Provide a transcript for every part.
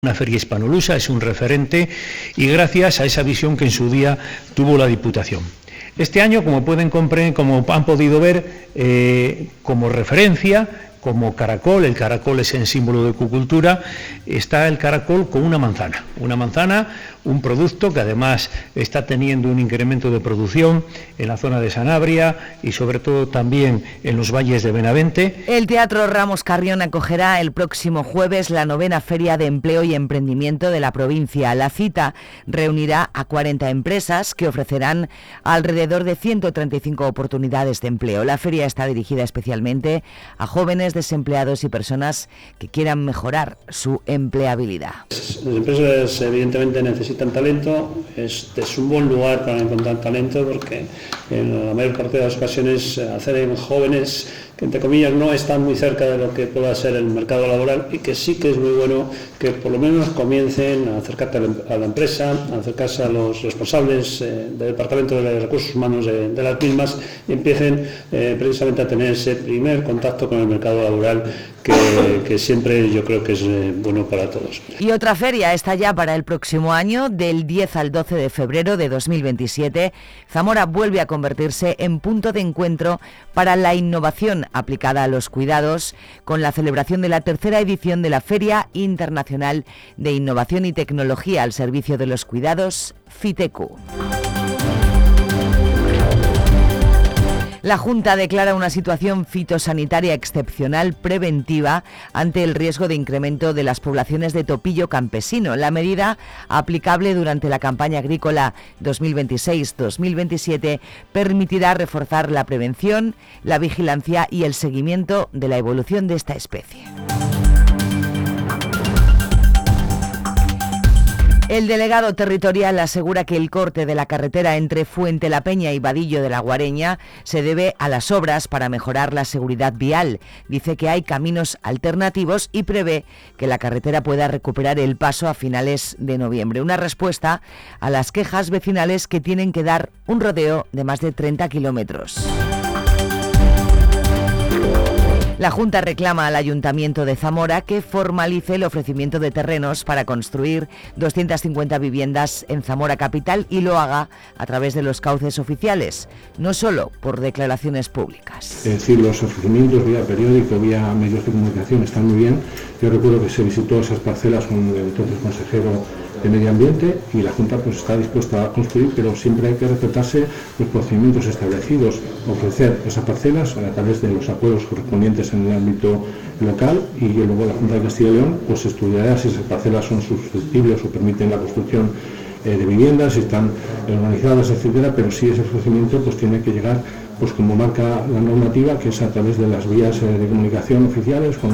Una feria hispanolusa, es un referente y gracias a esa visión que en su día tuvo la Diputación. Este año, como pueden comprender, como han podido ver, como referencia, como caracol, el caracol es el símbolo de ecocultura, está el caracol con una manzana, un producto que además está teniendo un incremento de producción en la zona de Sanabria y sobre todo también en los valles de Benavente. El Teatro Ramos Carrión acogerá el próximo jueves la 9ª Feria de Empleo y Emprendimiento de la provincia. La cita reunirá a 40 empresas que ofrecerán alrededor de 135 oportunidades de empleo. La feria está dirigida especialmente a jóvenes desempleados y personas que quieran mejorar su empleabilidad. Las empresas evidentemente necesitan talento, es un buen lugar para encontrar talento porque en la mayor parte de las ocasiones acceden jóvenes que entre comillas no están muy cerca de lo que pueda ser el mercado laboral y que sí que es muy bueno que por lo menos comiencen a acercarse a la empresa, a acercarse a los responsables del Departamento de Recursos Humanos de las mismas y empiecen precisamente a tener ese primer contacto con el mercado laboral que siempre yo creo que es bueno para todos. Y otra feria está ya para el próximo año, del 10 al 12 de febrero de 2027. Zamora vuelve a convertirse en punto de encuentro para la innovación aplicada a los cuidados, con la celebración de la 3ª edición de la Feria Internacional de Innovación y Tecnología al Servicio de los Cuidados, FITECU. La Junta declara una situación fitosanitaria excepcional preventiva ante el riesgo de incremento de las poblaciones de topillo campesino. La medida, aplicable durante la campaña agrícola 2026-2027, permitirá reforzar la prevención, la vigilancia y el seguimiento de la evolución de esta especie. El delegado territorial asegura que el corte de la carretera entre Fuente la Peña y Vadillo de la Guareña se debe a las obras para mejorar la seguridad vial. Dice que hay caminos alternativos y prevé que la carretera pueda recuperar el paso a finales de noviembre. Una respuesta a las quejas vecinales que tienen que dar un rodeo de más de 30 kilómetros. La Junta reclama al Ayuntamiento de Zamora que formalice el ofrecimiento de terrenos para construir 250 viviendas en Zamora capital y lo haga a través de los cauces oficiales, no solo por declaraciones públicas. Es decir, los ofrecimientos vía periódico, vía medios de comunicación están muy bien. Yo recuerdo que se visitó esas parcelas con el entonces consejero de Medio Ambiente y la Junta pues está dispuesta a construir, pero siempre hay que respetarse los procedimientos establecidos, ofrecer esas parcelas a través de los acuerdos correspondientes en el ámbito local y luego la Junta de Castilla y León pues estudiará si esas parcelas son susceptibles o permiten la construcción de viviendas, si están organizadas, etcétera, pero sí ese ofrecimiento pues tiene que llegar pues como marca la normativa, que es a través de las vías de comunicación oficiales con...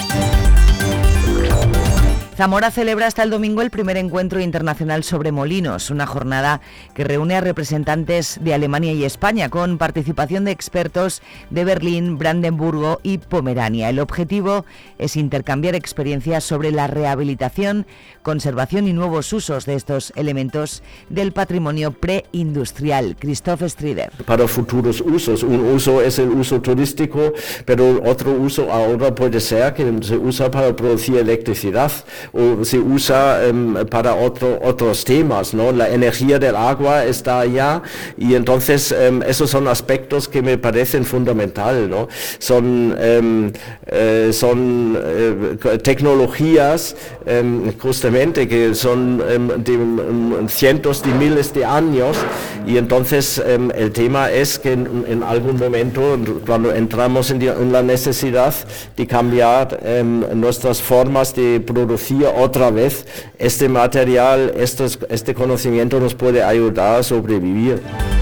Zamora celebra hasta el domingo el primer encuentro internacional sobre molinos, una jornada que reúne a representantes de Alemania y España con participación de expertos de Berlín, Brandenburgo y Pomerania. El objetivo es intercambiar experiencias sobre la rehabilitación, conservación y nuevos usos de estos elementos del patrimonio preindustrial. Christoph Strieder. Para futuros usos. Un uso es el uso turístico, pero otro uso ahora puede ser que se usa para producir electricidad o se usa para otros temas, ¿no? La energía del agua está allá y entonces esos son aspectos que me parecen fundamentales, ¿no? Son tecnologías justamente que son de cientos de miles de años y entonces el tema es que en algún momento cuando entramos en la necesidad de cambiar nuestras formas de producir otra vez, este material, este conocimiento nos puede ayudar a sobrevivir.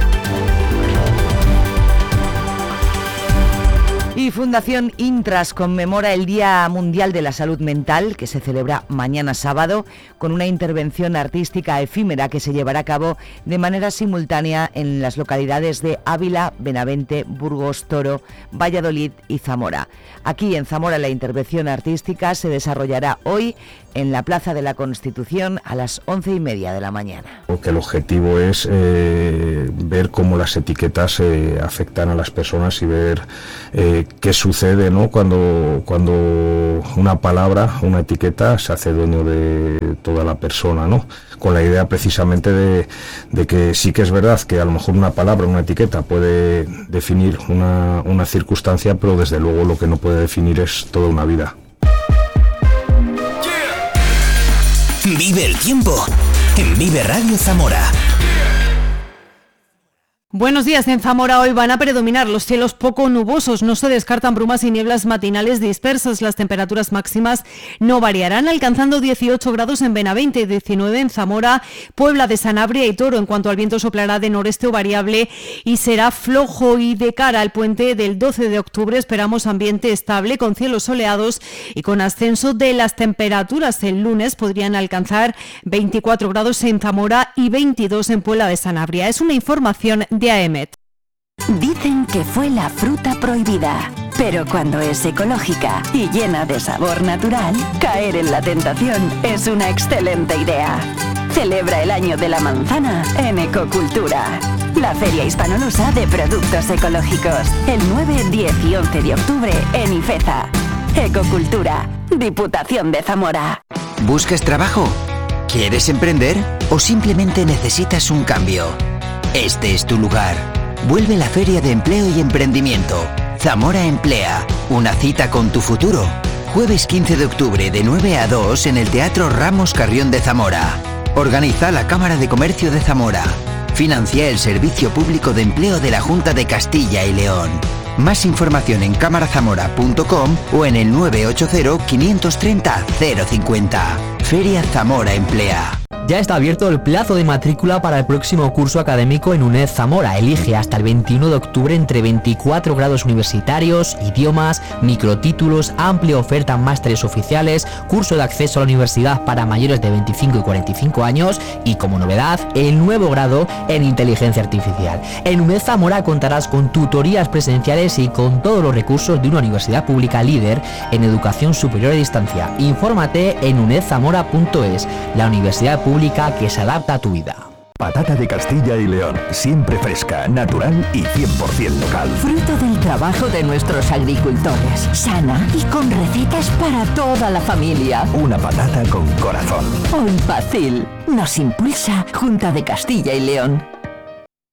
Y Fundación Intras conmemora el Día Mundial de la Salud Mental, que se celebra mañana sábado, con una intervención artística efímera que se llevará a cabo de manera simultánea en las localidades de Ávila, Benavente, Burgos, Toro, Valladolid y Zamora. Aquí en Zamora la intervención artística se desarrollará hoy en la Plaza de la Constitución a las 11:30 de la mañana. Que el objetivo es ver cómo las etiquetas afectan a las personas y ver qué sucede, ¿no? cuando una palabra, una etiqueta se hace dueño de toda la persona, ¿no? Con la idea precisamente de que sí que es verdad que a lo mejor una palabra, una etiqueta puede definir una circunstancia, pero desde luego lo que no puede definir es toda una vida. Vive el tiempo en Vive Radio Zamora. Buenos días. En Zamora hoy van a predominar los cielos poco nubosos. No se descartan brumas y nieblas matinales dispersas. Las temperaturas máximas no variarán, alcanzando 18 grados en Benavente, 19 en Zamora, Puebla de Sanabria y Toro. En cuanto al viento, soplará de noreste o variable y será flojo. Y de cara al puente del 12 de octubre esperamos ambiente estable, con cielos soleados y con ascenso de las temperaturas. El lunes podrían alcanzar 24 grados en Zamora y 22 en Puebla de Sanabria. Es una información de AEMET. Dicen que fue la fruta prohibida, pero cuando es ecológica y llena de sabor natural, caer en la tentación es una excelente idea. Celebra el año de la manzana en Ecocultura, la feria hispanolusa de productos ecológicos, el 9, 10 y 11 de octubre en Ifeza. Ecocultura, Diputación de Zamora. ¿Buscas trabajo? ¿Quieres emprender? ¿O simplemente necesitas un cambio? Este es tu lugar. Vuelve la Feria de Empleo y Emprendimiento. Zamora Emplea. Una cita con tu futuro. Jueves 15 de octubre de 9 a 2 en el Teatro Ramos Carrión de Zamora. Organiza la Cámara de Comercio de Zamora. Financia el Servicio Público de Empleo de la Junta de Castilla y León. Más información en cámarazamora.com o en el 980 530 050. Feria Zamora Emplea. Ya está abierto el plazo de matrícula para el próximo curso académico en UNED Zamora. Elige hasta el 21 de octubre entre 24 grados universitarios, idiomas, microtítulos, amplia oferta en másteres oficiales, curso de acceso a la universidad para mayores de 25 y 45 años y, como novedad, el nuevo grado en inteligencia artificial. En UNED Zamora contarás con tutorías presenciales y con todos los recursos de una universidad pública líder en educación superior a distancia. Infórmate en unedzamora.es, la universidad pública que se adapta a tu vida. Patata de Castilla y León, siempre fresca, natural y 100% local. Fruto del trabajo de nuestros agricultores, sana y con recetas para toda la familia. Una patata con corazón. Hoy Pacil nos impulsa Junta de Castilla y León.